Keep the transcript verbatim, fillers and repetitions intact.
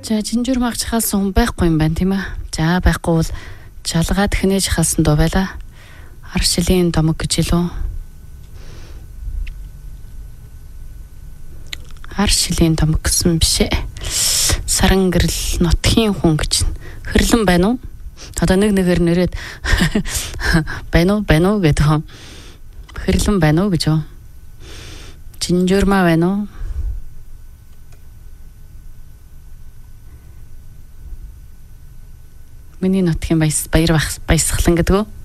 За жинжүр магчхаас хүн байхгүй юм байна тийм ээ. За байхгүй бол жалгаад хэнэж хасан доо байла. Ар шилийн домог гэж илүү. Ар шилийн домог гэсэн бишээ. Саран гэрэл нутгийн хүн гэж хэрлэн байна уу? Одоо нэг нэгээр нэрэд байна уу байна уу гэдэг. Хэрлэн байна уу гэж юу? Жинжүрмаа байна уу? Миний нутгийн баяс баяр баясгалан гэдэг үү?